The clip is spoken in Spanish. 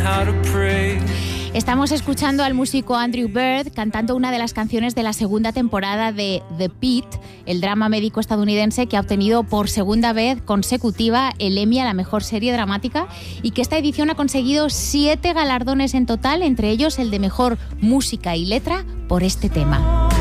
how to pray. Estamos escuchando al músico Andrew Bird cantando una de las canciones de la segunda temporada de The Pitt, el drama médico estadounidense que ha obtenido por segunda vez consecutiva el Emmy a la mejor serie dramática y que esta edición ha conseguido 7 galardones en total, entre ellos el de mejor música y letra por este tema.